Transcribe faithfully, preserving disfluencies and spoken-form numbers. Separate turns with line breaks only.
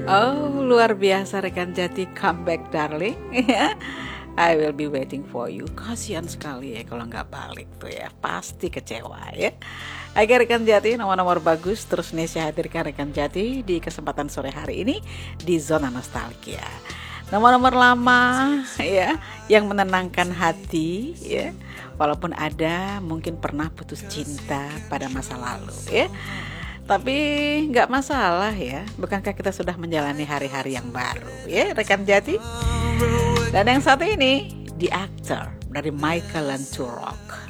Oh, luar biasa rekan Jati, comeback darling. I will be waiting for you. Kasihan sekali ya kalau nggak balik tuh ya, pasti kecewa ya. Oke rekan Jati, nomor-nomor bagus terus nih saya hadirkan rekan Jati di kesempatan sore hari ini di Zona Nostalgia. Nomor-nomor lama ya, yang menenangkan hati ya. Walaupun ada mungkin pernah putus cinta pada masa lalu ya. Tapi nggak masalah ya, bukankah kita sudah menjalani hari-hari yang baru ya rekan Jati. Dan yang satu ini, The Actor dari Michael Lanturok.